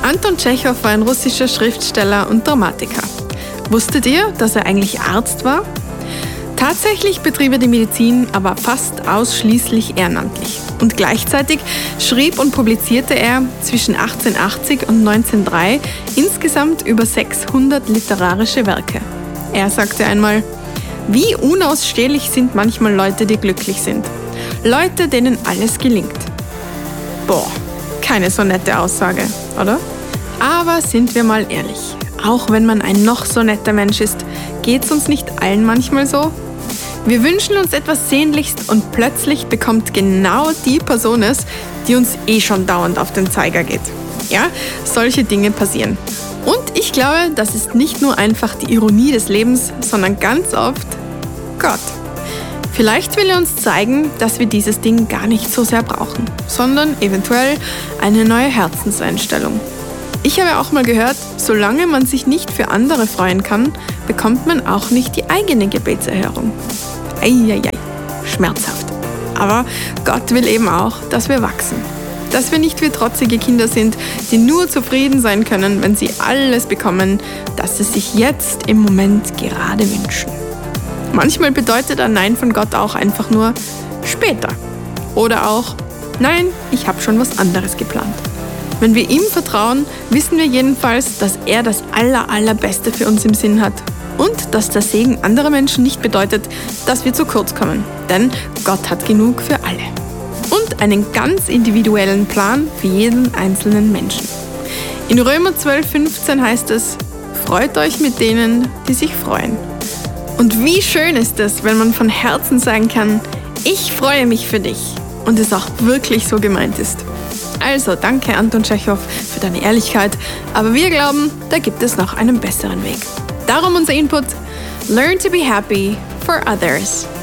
Anton Tschechow war ein russischer Schriftsteller und Dramatiker. Wusstet ihr, dass er eigentlich Arzt war? Tatsächlich betrieb er die Medizin aber fast ausschließlich ehrenamtlich. Und gleichzeitig schrieb und publizierte er zwischen 1880 und 1903 insgesamt über 600 literarische Werke. Er sagte einmal: Wie unausstehlich sind manchmal Leute, die glücklich sind. Leute, denen alles gelingt. Boah, keine so nette Aussage, oder? Aber sind wir mal ehrlich, auch wenn man ein noch so netter Mensch ist, geht's uns nicht allen manchmal so? Wir wünschen uns etwas sehnlichst und plötzlich bekommt genau die Person es, die uns schon dauernd auf den Zeiger geht. Ja, solche Dinge passieren. Und ich glaube, das ist nicht nur einfach die Ironie des Lebens, sondern ganz oft Gott. Vielleicht will er uns zeigen, dass wir dieses Ding gar nicht so sehr brauchen, sondern eventuell eine neue Herzenseinstellung. Ich habe auch mal gehört, solange man sich nicht für andere freuen kann, bekommt man auch nicht die eigene Gebetserhörung. Eieiei, schmerzhaft. Aber Gott will eben auch, dass wir wachsen. Dass wir nicht wie trotzige Kinder sind, die nur zufrieden sein können, wenn sie alles bekommen, das sie sich jetzt im Moment gerade wünschen. Manchmal bedeutet ein Nein von Gott auch einfach nur später. Oder auch, nein, ich habe schon was anderes geplant. Wenn wir ihm vertrauen, wissen wir jedenfalls, dass er das Allerbeste für uns im Sinn hat. Und dass der Segen anderer Menschen nicht bedeutet, dass wir zu kurz kommen. Denn Gott hat genug für alle. Und einen ganz individuellen Plan für jeden einzelnen Menschen. In Römer 12,15 heißt es: Freut euch mit denen, die sich freuen. Und wie schön ist es, wenn man von Herzen sagen kann: Ich freue mich für dich. Und es auch wirklich so gemeint ist. Also danke Anton Tschechow für deine Ehrlichkeit, aber wir glauben, da gibt es noch einen besseren Weg. Darum unser Input: Learn to be happy for others.